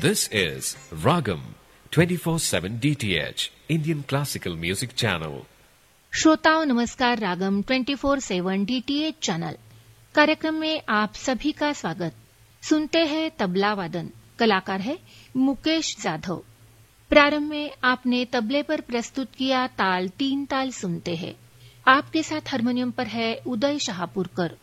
This is Ragam 24/7 DTH Indian Classical Music Channel. श्रोताओं नमस्कार। रागम 24/7 DTH channel कार्यक्रम में आप सभी का स्वागत। सुनते हैं तबला वादन। कलाकार है मुकेश जाधव। प्रारंभ में आपने तबले पर प्रस्तुत किया ताल 3 ताल सुनते हैं। आपके साथ हारमोनियम पर है उदय शाहपुरकर।